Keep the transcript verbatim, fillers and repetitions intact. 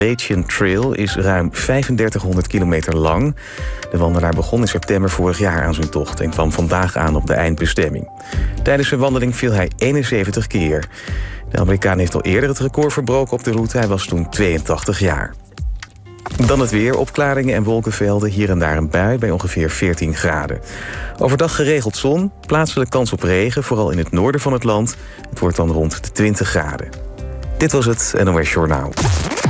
Appalachian Trail is ruim vijfendertighonderd kilometer lang. De wandelaar begon in september vorig jaar aan zijn tocht en kwam vandaag aan op de eindbestemming. Tijdens zijn wandeling viel hij eenenzeventig keer. De Amerikaan heeft al eerder het record verbroken op de route. Hij was toen tweeëntachtig jaar. Dan het weer, opklaringen en wolkenvelden, hier en daar een bui bij ongeveer veertien graden. Overdag geregeld zon, plaatselijk kans op regen, vooral in het noorden van het land. Het wordt dan rond de twintig graden. Dit was het N O S Journaal.